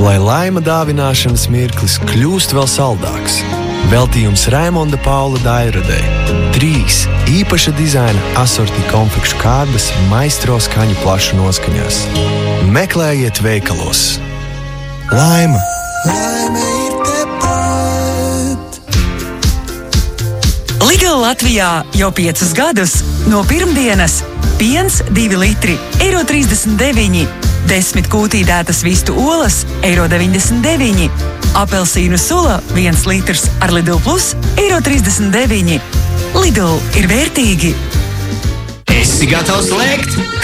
lai laima dāvināšanas mirklis kļūst vēl saldāks. Veltījums Raimonda Paula Dairadei. 3 īpaša dizaina asorti konfekšu kārbas maistro skaņu plašu noskaņās. Meklējiet veikalos. Laima! Laime ir tepat! Lidl Latvijā jau 5 gadus no pirmdienas piens 2 litri €39, 10 kūtīdētas vistu olas €99, apelsīnu sula 1 litrs ar Lidl Plus €39. Lidl ir vērtīgi. Esi gatavs lēkt?